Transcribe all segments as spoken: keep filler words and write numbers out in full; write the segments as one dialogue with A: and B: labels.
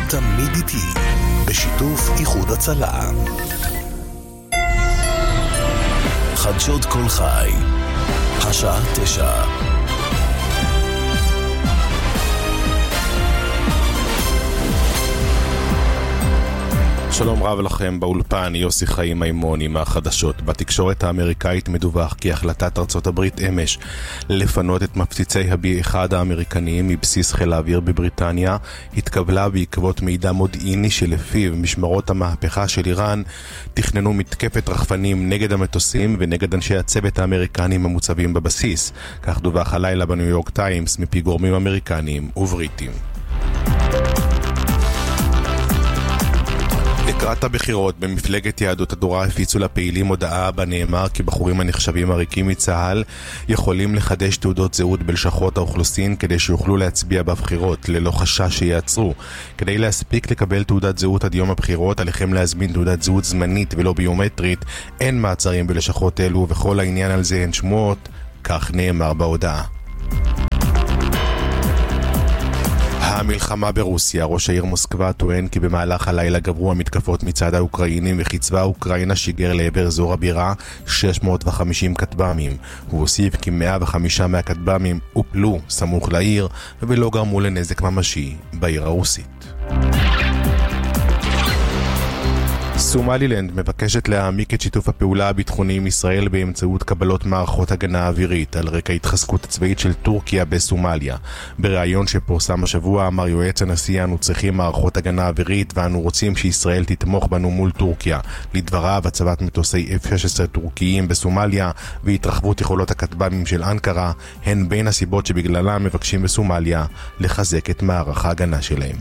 A: תמיד איתי, בשיתוף איחוד הצלה. חדשות כל חי, השעה תשע. שלום רב לכם, באולפן יוסי חיים מימון עם החדשות. בתקשורת האמריקאית מדווח כי החלטת ארצות הברית אמש לפנות את מפציצי הבי אחד האמריקניים מבסיס חיל האוויר בבריטניה התקבלה בעקבות מידע מודיעיני שלפיו משמרות המהפכה של איראן תכננו מתקפת רחפנים נגד המטוסים ונגד אנשי הצוות האמריקנים המוצבים בבסיס. כך דווח הלילה בניו יורק טיימס מפי גורמים אמריקניים ובריטים. לקראת הבחירות במפלגת יהדות התורה הפיצו לפעילים הודעה בה נאמר כי בחורים הנחשבים עריקים מצה"ל יכולים לחדש תעודות זהות בלשכות האוכלוסין כדי שיוכלו להצביע בבחירות ללא חשש שיעצרו. כדי להספיק לקבל תעודת זהות עד יום הבחירות עליכם להזמין תעודת זהות זמנית ולא ביומטרית. אין מעצרים בלשכות אלו וכל העניין על זה הן שמועות, כך נאמר בהודעה. המלחמה ברוסיה. ראש העיר מוסקבה טוען כי במהלך הלילה גברו המתקפות מצד האוקראינים וחיצבה אוקראינה שיגר לעבר אזור הבירה שש מאות וחמישים כטב"מים. הוא הוסיף כי מאה וחמש מהכטב"מים הופלו סמוך לעיר ולא גרמו לנזק ממשי בעיר הרוסית. סומלילנד מבקשת להעמיק את שיתוף הפעולה הביטחוני עם ישראל באמצעות קבלות מערכות הגנה אווירית על רקע התחזקות הצבאית של טורקיה בסומליה. בריאיון שפורסם השבוע אמר יועץ הנשיא, אנו צריכים מערכות הגנה אווירית ואנו רוצים שישראל תתמוך בנו מול טורקיה. לדבריו, הצבת מטוסי אף שש עשרה טורקיים בסומליה והתרחבות יכולות הכטב"מים של אנקרה הן בין הסיבות שבגללם מבקשים בסומליה לחזק את מערך ההגנה שלהם.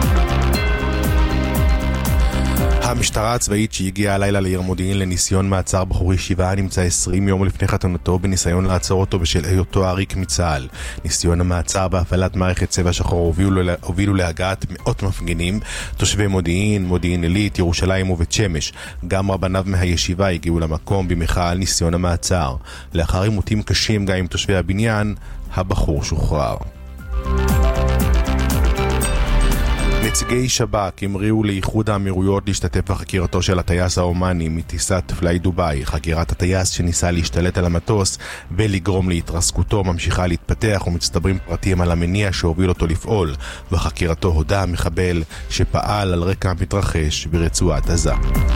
A: המשטרה הצבאית שהגיעה הלילה לעיר מודיעין לניסיון מעצר בחור ישיבה נמצא עשרים יום לפני חתונתו בניסיון לעצור אותו בשל היותו עריק מצה"ל. ניסיון המעצר בהפעלת מערכת צבע שחור הובילו, הובילו להגעת מאות מפגינים, תושבי מודיעין, מודיעין עילית, ירושלים ובית שמש. גם רבניו מהישיבה הגיעו למקום במחאה על ניסיון המעצר. לאחר עימותים קשים גם עם תושבי הבניין, הבחור שוחרר. נציגי שב"כ המריאו לאיחוד האמירויות להשתתף בחקירתו של הטייס האומני מטיסת פליי דוביי. חקירת הטייס שניסה להשתלט על המטוס ולגרום להתרסקותו ממשיכה להתפתח ומצטברים פרטים על המניע שהוביל אותו לפעול. בחקירתו הודה המחבל שפעל על רקע המתרחש ברצועת עזה.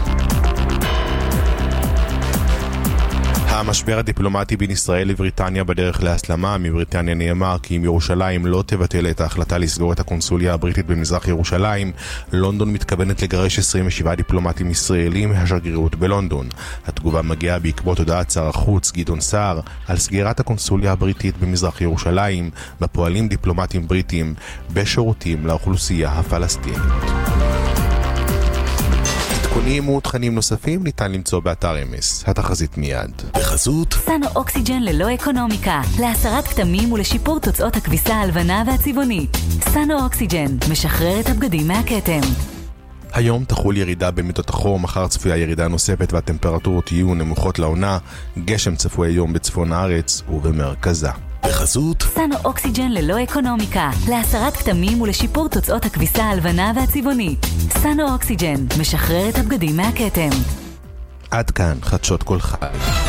A: המשבר הדיפלומטי בין ישראל לבריטניה בדרך להסלמה. מבריטניה נאמר כי אם ירושלים לא תבטל את ההחלטה לסגור את הקונסוליה הבריטית במזרח ירושלים, לונדון מתכוונת לגרש עשרים ושבעה דיפלומטים ישראלים מהשגרירות בלונדון. התגובה מגיעה בעקבות הודעת שר החוץ גדעון סער על סגירת הקונסוליה הבריטית במזרח ירושלים, בפועלים דיפלומטים בריטים בשירותים לאוכלוסייה הפלסטינית. עדכונים ותכנים נוספים ניתן למצוא באתר אמס. התחזית מיד. בחסות
B: סנו אוקסיג'ן ללא אקונומיקה, להסרת כתמים ולשיפור תוצאות הכביסה הלבנה והצבעונית. סנו אוקסיג'ן משחרר את הבגדים מהכתם.
A: היום תחול ירידה במידות החום, מחר צפויה ירידה נוספת והטמפרטורות יהיו נמוכות לעונה. גשם צפוי היום בצפון הארץ ובמרכזה. בחסות
B: סנו אוקסיג'ן ללא אקונומיקה, להסרת כתמים ולשיפור תוצאות הכביסה הלבנה והצבעונית. סנו אוקסיג'ן משחרר את הבגדים מהכתם.
A: עד כאן חדשות כל חי.